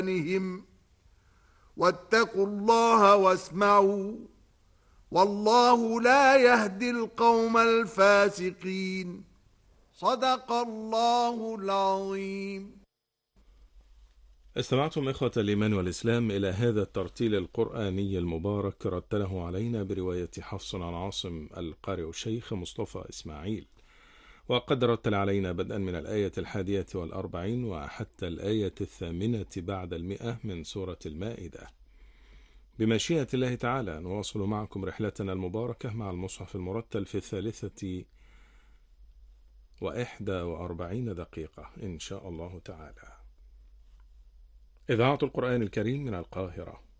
واتقوا الله واسمعوا والله لا يهدي القوم الفاسقين. صدق الله العظيم. استمعتم إخوة الإيمان والإسلام إلى هذا الترتيل القرآني المبارك رتله علينا برواية حفص عن عاصم القارئ الشيخ مصطفى إسماعيل، وقد رتل علينا بدءا من الآية 41 وحتى الآية 8 بعد 100 من سورة المائدة. بمشيئة الله تعالى نواصل معكم رحلتنا المباركة مع المصحف المرتل في 43 دقيقة إن شاء الله تعالى. إذاعة القرآن الكريم من القاهرة.